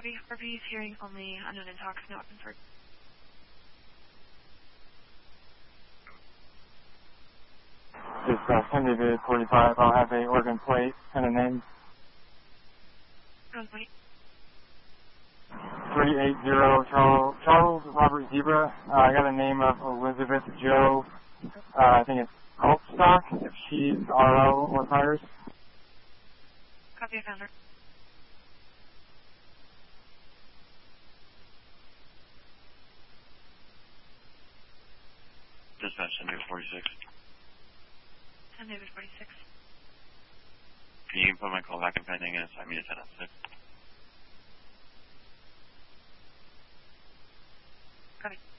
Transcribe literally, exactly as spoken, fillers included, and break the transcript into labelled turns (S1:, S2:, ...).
S1: Copy. R P is hearing only unknown and talks, no weapons heard.
S2: This is uh, ten David forty-five. I'll have a organ plate and a name.
S1: Organ plate.
S2: three eight zero Charles, Charles Robert Zebra. Uh, I got a name of Elizabeth Joe. Uh, I think it's Altstock, if she's R O or hires.
S1: Copy, I found her.
S3: Dispatch ten David forty-six.
S1: ten David forty-six.
S3: Can you put my call back in pending and assign me to ten oh six?
S1: Copy.